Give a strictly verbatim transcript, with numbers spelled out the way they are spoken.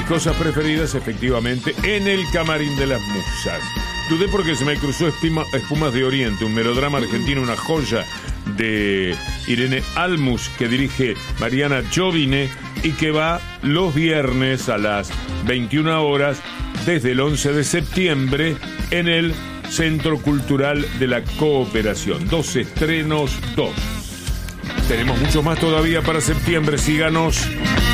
mis cosas preferidas, efectivamente, en el Camarín de las Musas. Dudé porque se me cruzó Espima, Espumas de Oriente, un melodrama argentino, una joya de Irene Almus, que dirige Mariana Jovine y que va los viernes a las veintiuna horas desde el once de septiembre en el Centro Cultural de la Cooperación. Dos estrenos, dos. Tenemos mucho más todavía para septiembre, síganos.